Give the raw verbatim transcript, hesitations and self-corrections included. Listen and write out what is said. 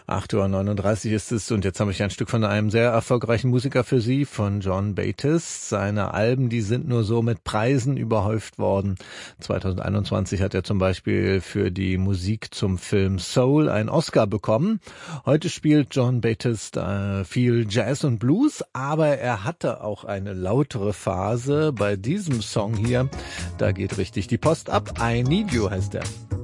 acht Uhr neununddreißig ist es und jetzt habe ich ein Stück von einem sehr erfolgreichen Musiker für Sie, von John Bates. Seine Alben, die sind nur so mit Preisen überhäuft worden. zweitausendeinundzwanzig hat er zum Beispiel für die Musik zum Film Soul einen Oscar bekommen. Heute spielt John Bates äh, viel Jazz und Blues, aber er hatte auch eine lautere Phase. Bei diesem Song hier, da geht richtig die Post ab. I Need You heißt er.